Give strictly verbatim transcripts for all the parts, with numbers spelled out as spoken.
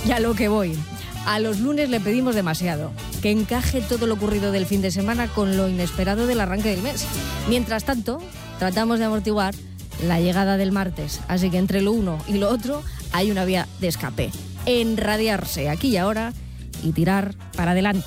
Y a lo que voy. A los lunes le pedimos demasiado, que encaje todo lo ocurrido del fin de semana con lo inesperado del arranque del mes. Mientras tanto, tratamos de amortiguar la llegada del martes. Así que entre lo uno y lo otro hay una vía de escape. Enradiarse aquí y ahora y tirar para adelante.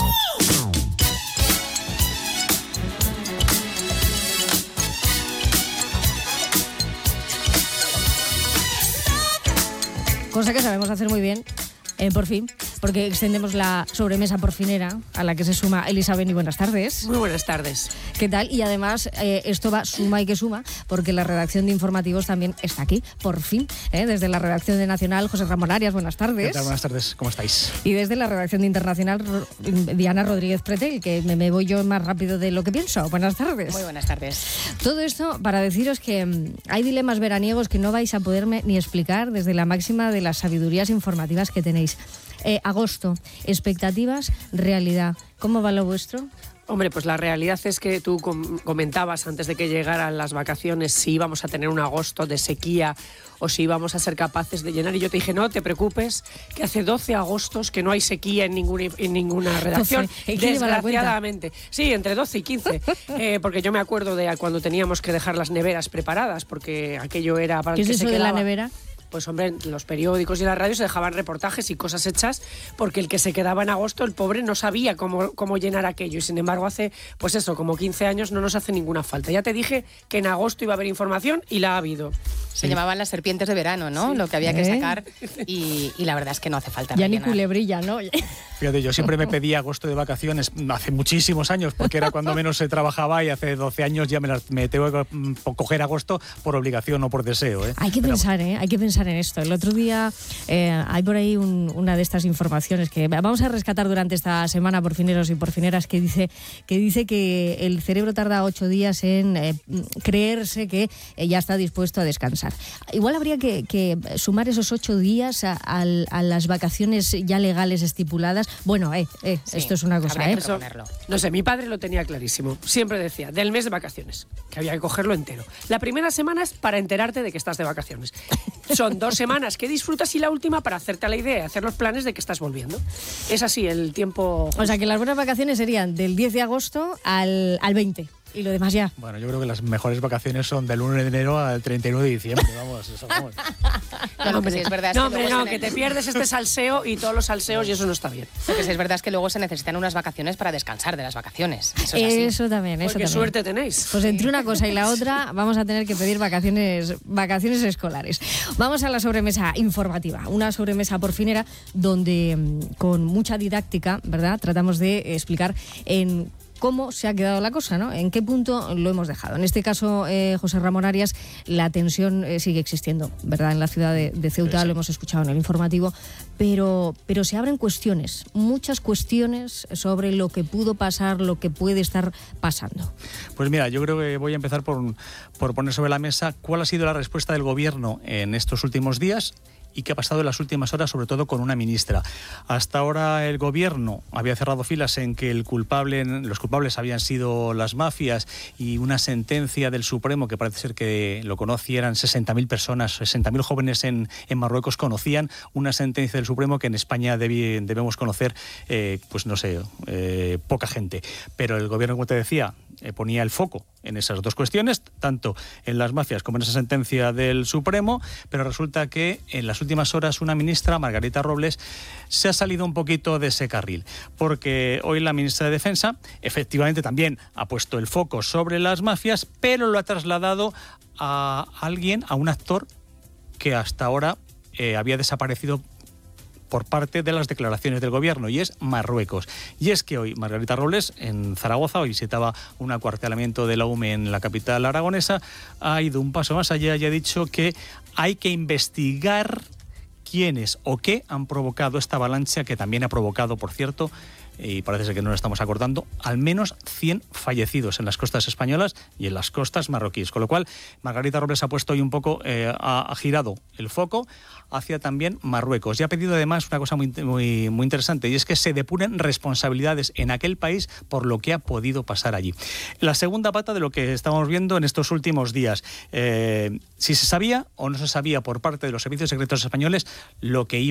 Cosa que sabemos hacer muy bien, eh, por fin, porque extendemos la sobremesa porfinera a la que se suma Elizabeth. Y buenas tardes. Muy buenas tardes. ¿Qué tal? Y además eh, esto va suma y que suma, porque la redacción de informativos también está aquí, por fin, ¿eh? Desde la redacción de Nacional, José Ramón Arias, buenas tardes. ¿Qué tal? Buenas tardes, ¿cómo estáis? Y desde la redacción de Internacional, Diana Rodríguez Pretel, que me, me voy yo más rápido de lo que pienso. Buenas tardes. Muy buenas tardes. Todo esto para deciros que mm, hay dilemas veraniegos que no vais a poderme ni explicar desde la máxima de las sabidurías informativas que tenéis. Eh, agosto, expectativas, realidad. ¿Cómo va lo vuestro? Hombre, pues la realidad es que tú com- comentabas antes de que llegaran las vacaciones si íbamos a tener un agosto de sequía o si íbamos a ser capaces de llenar. Y yo te dije, no te preocupes, que hace doce agostos que no hay sequía en ninguna, en ninguna redacción, doce. desgraciadamente. Sí, entre doce y quince, eh, porque yo me acuerdo de cuando teníamos que dejar las neveras preparadas, porque aquello era para ¿Qué el es que eso se de la quedaba. nevera? Pues hombre, los periódicos y la radio se dejaban reportajes y cosas hechas porque el que se quedaba en agosto, el pobre, no sabía cómo, cómo llenar aquello. Y sin embargo, hace, pues eso, como quince años no nos hace ninguna falta. Ya te dije que en agosto iba a haber información y la ha habido. Se sí. llamaban las serpientes de verano, ¿no? Sí. Lo que había que ¿Eh? sacar y, y la verdad es que no hace falta. Ya rellenar. ni culebrilla, ¿no? Fíjate, yo siempre me pedía agosto de vacaciones hace muchísimos años, porque era cuando menos se trabajaba, y hace doce años ya me, las, me tengo que coger agosto por obligación o por deseo. ¿eh? Hay que Pero, pensar, ¿eh? Hay que pensar en esto. El otro día eh, hay por ahí un, una de estas informaciones que vamos a rescatar durante esta semana, porfineros y porfineras, que dice que, dice que el cerebro tarda ocho días en eh, creerse que eh, ya está dispuesto a descansar. Igual habría que, que sumar esos ocho días a, a, a las vacaciones ya legales estipuladas. Bueno, eh, eh, sí, esto es una cosa, ¿eh? Eso, no sé, mi padre lo tenía clarísimo. Siempre decía, del mes de vacaciones, que había que cogerlo entero. La primera semana es para enterarte de que estás de vacaciones. Son dos semanas que disfrutas y la última para hacerte a la idea, hacer los planes de que estás volviendo. Es así el tiempo. O sea, que las buenas vacaciones serían del diez de agosto al, al veinte. Y lo demás ya. Bueno, yo creo que las mejores vacaciones son del uno de enero al treinta y nueve de diciembre, vamos, eso, vamos. No, hombre, sí, es verdad. Es no, que hombre, no, se que ne- te pierdes este salseo y todos los salseos y eso no está bien. Lo que sí es verdad es que luego se necesitan unas vacaciones para descansar de las vacaciones. Eso es así. Eso también, eso Pues qué también. suerte tenéis. Pues entre una cosa y la otra vamos a tener que pedir vacaciones, vacaciones escolares. Vamos a la sobremesa informativa, una sobremesa porfinera donde mm, con mucha didáctica, ¿verdad? Tratamos de explicar en cómo se ha quedado la cosa, ¿no? En qué punto lo hemos dejado. En este caso, eh, José Ramón Arias, la tensión eh, sigue existiendo, ¿verdad? En la ciudad de, de Ceuta, sí, sí. Lo hemos escuchado en el informativo, pero, pero se abren cuestiones, muchas cuestiones sobre lo que pudo pasar, lo que puede estar pasando. Pues mira, yo creo que voy a empezar por, por poner sobre la mesa cuál ha sido la respuesta del gobierno en estos últimos días y qué ha pasado en las últimas horas, sobre todo con una ministra. Hasta ahora el gobierno había cerrado filas en que el culpable, los culpables habían sido las mafias, y una sentencia del Supremo, que parece ser que lo conocieran sesenta mil personas, sesenta mil jóvenes en, en Marruecos conocían una sentencia del Supremo que en España debi, debemos conocer, eh, pues no sé, eh, poca gente. Pero el gobierno, como te decía, eh, ponía el foco en esas dos cuestiones, tanto en las mafias como en esa sentencia del Supremo, pero resulta que en las últimas horas una ministra, Margarita Robles, se ha salido un poquito de ese carril, porque hoy la ministra de Defensa efectivamente también ha puesto el foco sobre las mafias, pero lo ha trasladado a alguien, a un actor que hasta ahora eh, había desaparecido por parte de las declaraciones del gobierno, y es Marruecos. Y es que hoy Margarita Robles, en Zaragoza, hoy visitaba un acuartelamiento de la U M E en la capital aragonesa, ha ido un paso más allá y ha dicho que hay que investigar quiénes o qué han provocado esta avalancha, que también ha provocado, por cierto, y parece ser que no lo estamos acordando, al menos cien fallecidos en las costas españolas y en las costas marroquíes. Con lo cual, Margarita Robles ha puesto hoy un poco, eh, ha, ha girado el foco hacia también Marruecos. Y ha pedido además una cosa muy, muy, muy interesante, y es que se depuren responsabilidades en aquel país por lo que ha podido pasar allí. La segunda pata de lo que estamos viendo en estos últimos días, eh, si se sabía o no se sabía por parte de los servicios secretos españoles lo que iba